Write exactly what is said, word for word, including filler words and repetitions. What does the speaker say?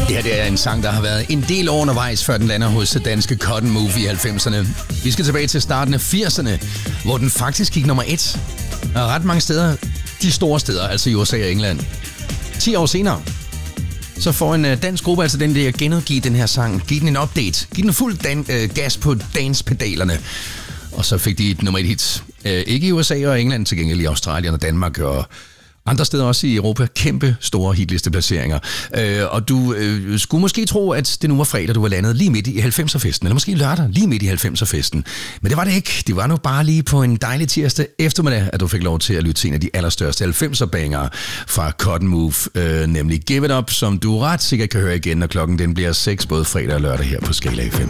Det her det er en sang, der har været en del år undervejs, før den lander hos danske Cotton Move i halvfemserne. Vi skal tilbage til starten af firserne, hvor den faktisk gik nummer et. Og ret mange steder, de store steder, altså i U S A og England. ti år senere, så får en dansk gruppe altså den der at genudgive den her sang. Giv den en update. Giv den fuld dan- øh, gas på dance-pedalerne. Og så fik de et nummer et hit. Øh, ikke i U S A og England, til gengæld i Australien og Danmark og andre steder også i Europa. Kæmpe store hitlisteplaceringer. Øh, og du øh, skulle måske tro, at det nu var fredag, du var landet lige midt i halvfemser-festen. Eller måske lørdag, lige midt i halvfemser-festen. Men det var det ikke. Det var nu bare lige på en dejlig tirsdag eftermiddag, at du fik lov til at lytte til en af de allerstørste halvfemser-bangere fra Cotton Move. Øh, nemlig Give It Up, som du ret sikkert kan høre igen, når klokken den bliver seks, både fredag og lørdag her på Skala F M.